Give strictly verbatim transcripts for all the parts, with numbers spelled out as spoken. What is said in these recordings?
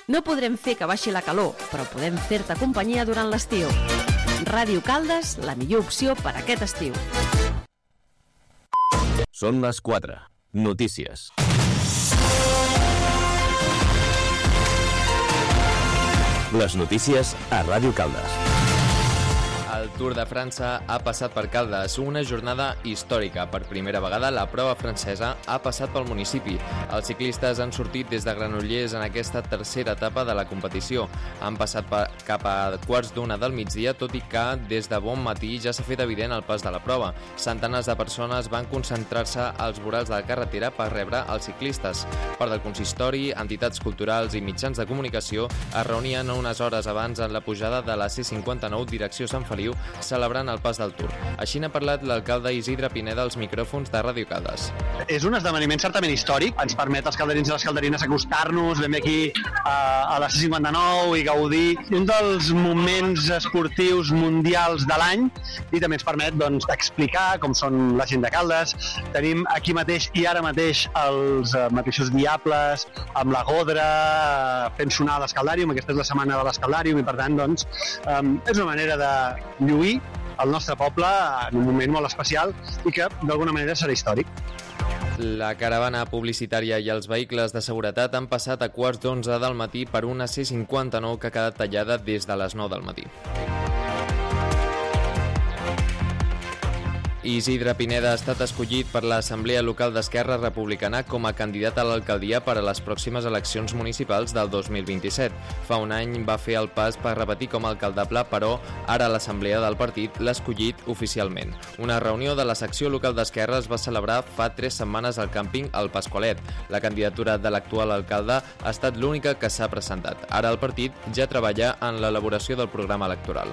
No podrem fer que baixi la calor, però podem fer-te companyia durant l'estiu. Ràdio Caldes, la millor opció per a aquest estiu. Són les quatre. Notícies. Les notícies a Ràdio Caldes. El Tour de França ha passat per Caldes, una jornada històrica. Per primera vegada, la prova francesa ha passat pel municipi. Els ciclistes han sortit des de Granollers en aquesta tercera etapa de la competició. Han passat per, cap a quarts d'una del migdia, tot i que des de bon matí ja s'ha fet evident el pas de la prova. Centenars de persones van concentrar-se als vorals de la carretera per rebre els ciclistes. Part del consistori, entitats culturals i mitjans de comunicació es reunien unes hores abans en la pujada de la C cinquanta-nou direcció Sant Feliu, celebrant el pas del Tour. Així n'ha parlat l'alcalde Isidre Pineda als micròfons de Ràdio Caldes. És un esdeveniment certament històric. Ens permet als calderins i les calderines acostar-nos, ben bé aquí a, a la C cinquanta-nou i gaudir un dels moments esportius mundials de l'any, i també ens permet doncs, explicar com són la gent de Caldes. Tenim aquí mateix i ara mateix els eh, mateixos diables amb la Godra eh, fent sonar l'Escaldàrium. Aquesta és la setmana de l'Escaldàrium i per tant doncs, eh, és una manera de lluir el nostre poble en un moment molt especial i que d'alguna manera serà històric. La caravana publicitària i els vehicles de seguretat han passat a quarts d'onze del matí per una C cinquanta-nou que ha quedat tallada des de les nou del matí. Isidre Pineda ha estat escollit per l'Assemblea Local d'Esquerra Republicana com a candidat a l'alcaldia per a les pròximes eleccions municipals del dos mil vint-i-set. Fa un any va fer el pas per repetir com a alcaldable, però ara l'Assemblea del partit l'ha escollit oficialment. Una reunió de la secció local d'Esquerra es va celebrar fa tres setmanes al càmping El Pasqualet. La candidatura de l'actual alcalde ha estat l'única que s'ha presentat. Ara el partit ja treballa en l'elaboració del programa electoral.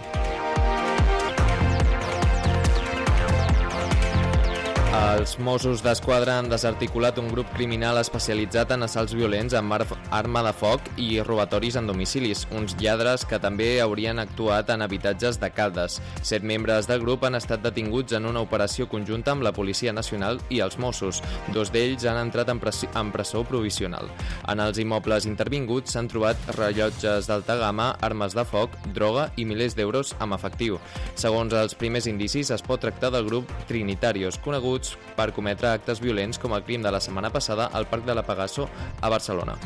Els Mossos d'Esquadra han desarticulat un grup criminal especialitzat en assalts violents amb arma de foc i robatoris en domicilis, uns lladres que també haurien actuat en habitatges de Caldes. Set membres del grup han estat detinguts en una operació conjunta amb la Policia Nacional i els Mossos. Dos d'ells han entrat en, en presó provisional. En els immobles intervinguts s'han trobat rellotges d'alta gamma, armes de foc, droga i milers d'euros amb efectiu. Segons els primers indicis, es pot tractar del grup Trinitarios, coneguts per cometre actes violents com el crim de la setmana passada al Parc de la Pegaso a Barcelona.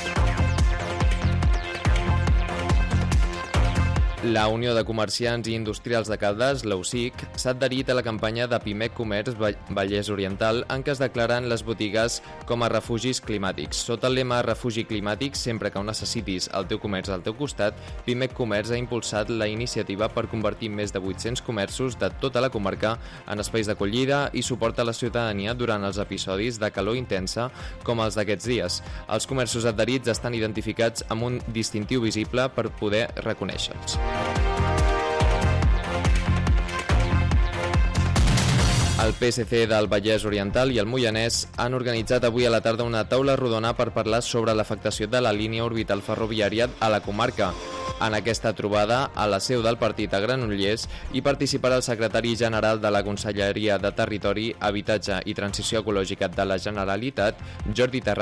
La Unió de Comerciants i Industrials de Caldes, la U C I C, s'ha adherit a la campanya de Pimec Comerç Vallès Oriental en què es declaren les botigues com a refugis climàtics. Sota el lema Refugi climàtic, sempre que ho necessitis el teu comerç al teu costat, Pimec Comerç ha impulsat la iniciativa per convertir més de vuit-cents comerços de tota la comarca en espais d'acollida i suport a la ciutadania durant els episodis de calor intensa com els d'aquests dies. Els comerços adherits estan identificats amb un distintiu visible per poder reconèixer-los. El P S C del Vallès Oriental i el Moianès han organitzat avui a la tarda una taula rodona per parlar sobre l'afectació de la línia orbital ferroviària a la comarca. En aquesta trobada, a la seu del partit a Granollers, hi participarà el secretari general de la Conselleria de Territori, Habitatge i Transició Ecològica de la Generalitat, Jordi Terrades.